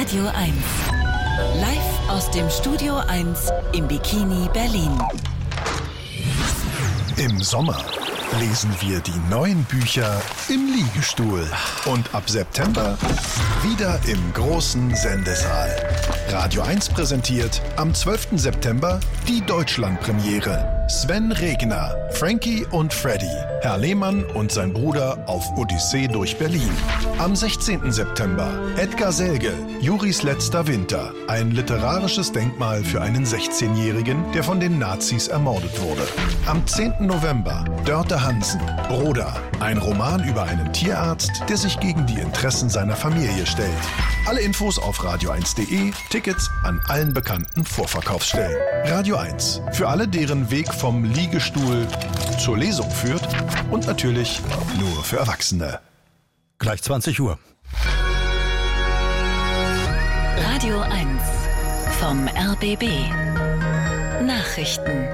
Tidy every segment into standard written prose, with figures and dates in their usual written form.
Radio 1. Live aus dem Studio 1 im Bikini Berlin. Im Sommer lesen wir die neuen Bücher im Liegestuhl. Und ab September wieder im großen Sendesaal. Radio 1 präsentiert am 12. September die Deutschlandpremiere. Sven Regner, Frankie und Freddy, Herr Lehmann und sein Bruder auf Odyssee durch Berlin. Am 16. September Edgar Selge, Juris letzter Winter. Ein literarisches Denkmal für einen 16-Jährigen, der von den Nazis ermordet wurde. Am 10. November Dörte Hansen, Broder. Ein Roman über einen Tierarzt, der sich gegen die Interessen seiner Familie stellt. Alle Infos auf radio1.de, Tickets an allen bekannten Vorverkaufsstellen. Radio 1, für alle, deren Weg vom Liegestuhl zur Lesung führt und natürlich nur für Erwachsene. Gleich 20 Uhr. Radio 1 vom RBB. Nachrichten.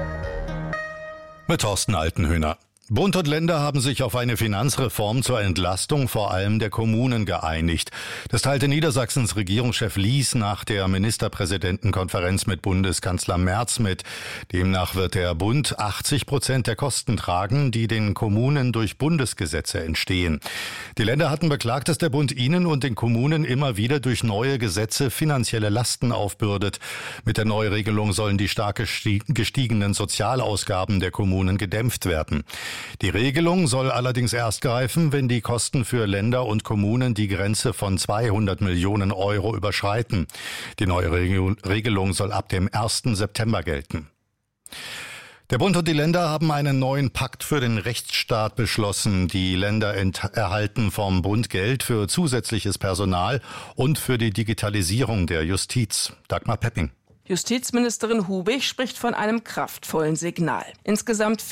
Mit Thorsten Altenhöhner. Bund und Länder haben sich auf eine Finanzreform zur Entlastung vor allem der Kommunen geeinigt. Das teilte Niedersachsens Regierungschef Lies nach der Ministerpräsidentenkonferenz mit Bundeskanzler Merz mit. Demnach wird der Bund 80% der Kosten tragen, die den Kommunen durch Bundesgesetze entstehen. Die Länder hatten beklagt, dass der Bund ihnen und den Kommunen immer wieder durch neue Gesetze finanzielle Lasten aufbürdet. Mit der Neuregelung sollen die stark gestiegenen Sozialausgaben der Kommunen gedämpft werden. Die Regelung soll allerdings erst greifen, wenn die Kosten für Länder und Kommunen die Grenze von 200 Millionen Euro überschreiten. Die neue Regelung soll ab dem 1. September gelten. Der Bund und die Länder haben einen neuen Pakt für den Rechtsstaat beschlossen. Die Länder erhalten vom Bund Geld für zusätzliches Personal und für die Digitalisierung der Justiz. Dagmar Pepping. Justizministerin Hubig spricht von einem kraftvollen Signal. Insgesamt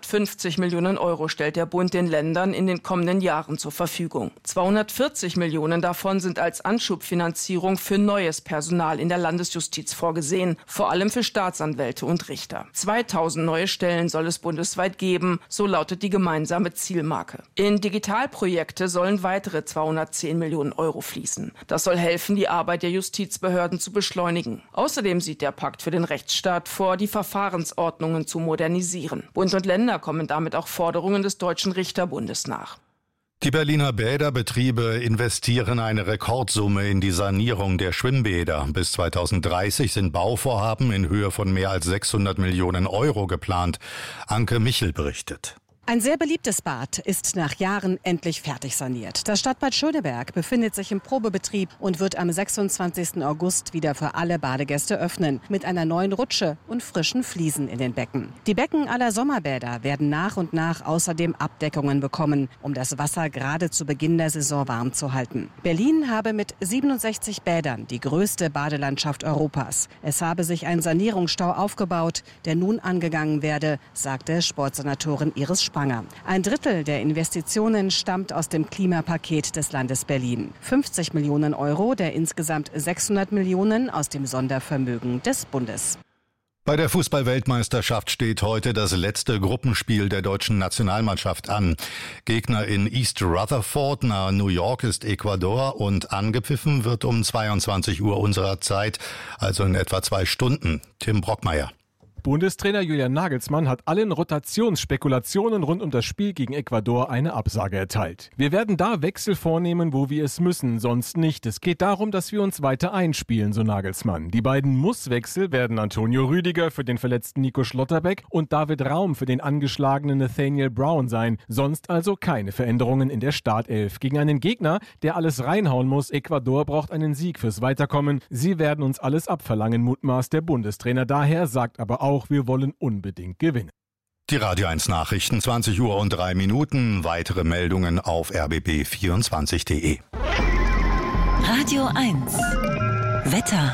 450 Millionen Euro stellt der Bund den Ländern in den kommenden Jahren zur Verfügung. 240 Millionen davon sind als Anschubfinanzierung für neues Personal in der Landesjustiz vorgesehen, vor allem für Staatsanwälte und Richter. 2000 neue Stellen soll es bundesweit geben, so lautet die gemeinsame Zielmarke. In Digitalprojekte sollen weitere 210 Millionen Euro fließen. Das soll helfen, die Arbeit der Justizbehörden zu beschleunigen. Außerdem sieht der Pakt für den Rechtsstaat vor, die Verfahrensordnungen zu modernisieren. Bund und Länder kommen damit auch Forderungen des Deutschen Richterbundes nach. Die Berliner Bäderbetriebe investieren eine Rekordsumme in die Sanierung der Schwimmbäder. Bis 2030 sind Bauvorhaben in Höhe von mehr als 600 Millionen Euro geplant. Anke Michel berichtet. Ein sehr beliebtes Bad ist nach Jahren endlich fertig saniert. Das Stadtbad Schöneberg befindet sich im Probebetrieb und wird am 26. August wieder für alle Badegäste öffnen. Mit einer neuen Rutsche und frischen Fliesen in den Becken. Die Becken aller Sommerbäder werden nach und nach außerdem Abdeckungen bekommen, um das Wasser gerade zu Beginn der Saison warm zu halten. Berlin habe mit 67 Bädern die größte Badelandschaft Europas. Es habe sich ein Sanierungsstau aufgebaut, der nun angegangen werde, sagte Sportsenatorin Iris Spanger. Ein Drittel der Investitionen stammt aus dem Klimapaket des Landes Berlin. 50 Millionen Euro der insgesamt 600 Millionen aus dem Sondervermögen des Bundes. Bei der Fußball-Weltmeisterschaft steht heute das letzte Gruppenspiel der deutschen Nationalmannschaft an. Gegner in East Rutherford nahe New York ist Ecuador und angepfiffen wird um 22 Uhr unserer Zeit, also in etwa 2 Stunden. Tim Brockmeier. Bundestrainer Julian Nagelsmann hat allen Rotationsspekulationen rund um das Spiel gegen Ecuador eine Absage erteilt. Wir werden da Wechsel vornehmen, wo wir es müssen, sonst nicht. Es geht darum, dass wir uns weiter einspielen, so Nagelsmann. Die beiden Musswechsel werden Antonio Rüdiger für den verletzten Nico Schlotterbeck und David Raum für den angeschlagenen Nathaniel Brown sein. Sonst also keine Veränderungen in der Startelf. Gegen einen Gegner, der alles reinhauen muss. Ecuador braucht einen Sieg fürs Weiterkommen. Sie werden uns alles abverlangen, mutmaßt der Bundestrainer daher, sagt aber auch, wir wollen unbedingt gewinnen. Die Radio 1 Nachrichten, 20 Uhr und 3 Minuten. Weitere Meldungen auf rbb24.de. Radio 1 Wetter.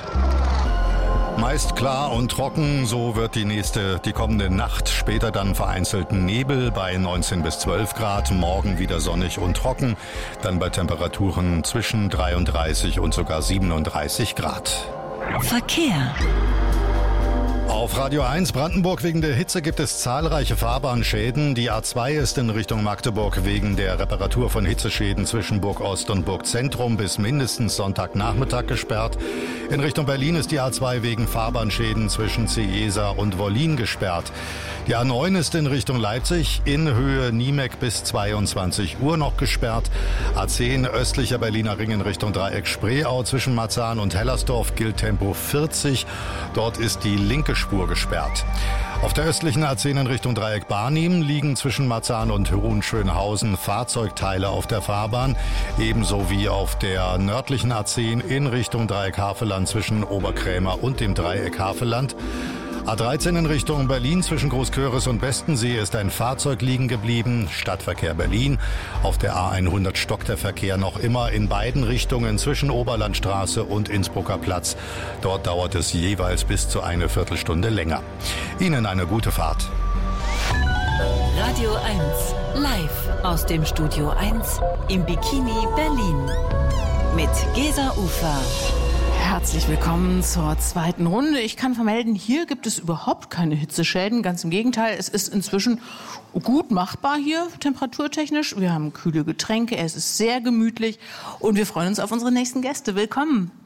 Meist klar und trocken, so wird die kommende Nacht. Später dann vereinzelten Nebel bei 19 bis 12 Grad. Morgen wieder sonnig und trocken. Dann bei Temperaturen zwischen 33 und sogar 37 Grad. Verkehr. Auf Radio 1 Brandenburg wegen der Hitze gibt es zahlreiche Fahrbahnschäden. Die A2 ist in Richtung Magdeburg wegen der Reparatur von Hitzeschäden zwischen Burg Ost und Burg Zentrum bis mindestens Sonntagnachmittag gesperrt. In Richtung Berlin ist die A2 wegen Fahrbahnschäden zwischen Cieza und Wollin gesperrt. Die A9 ist in Richtung Leipzig in Höhe Niemek bis 22 Uhr noch gesperrt. A10 östlicher Berliner Ring in Richtung Dreieck Spreeau zwischen Marzahn und Hellersdorf gilt Tempo 40. Dort ist die linke Spur gesperrt. Auf der östlichen A10 in Richtung Dreieck Barnim liegen zwischen Marzahn und Huhn-Schönhausen Fahrzeugteile auf der Fahrbahn. Ebenso wie auf der nördlichen A10 in Richtung Dreieck Havelland zwischen Oberkrämer und dem Dreieck Havelland. A13 in Richtung Berlin zwischen Großköris und Bestensee ist ein Fahrzeug liegen geblieben. Stadtverkehr Berlin. Auf der A100 stockt der Verkehr noch immer in beiden Richtungen zwischen Oberlandstraße und Innsbrucker Platz. Dort dauert es jeweils bis zu eine Viertelstunde länger. Ihnen eine gute Fahrt. Radio 1, live aus dem Studio 1 im Bikini Berlin. Mit Gesa Ufer. Herzlich willkommen zur zweiten Runde. Ich kann vermelden, hier gibt es überhaupt keine Hitzeschäden. Ganz im Gegenteil, es ist inzwischen gut machbar hier, temperaturtechnisch. Wir haben kühle Getränke, es ist sehr gemütlich und wir freuen uns auf unsere nächsten Gäste. Willkommen.